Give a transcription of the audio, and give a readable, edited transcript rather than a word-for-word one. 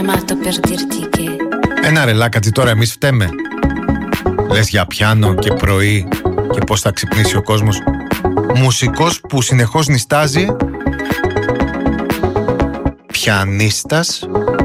Ένα ρε Λάκατζη, τώρα εμείς φταίμε. Λες για πιάνο και πρωί και πώς θα ξυπνήσει ο κόσμος. Μουσικός που συνεχώς νιστάζει, πιανίστας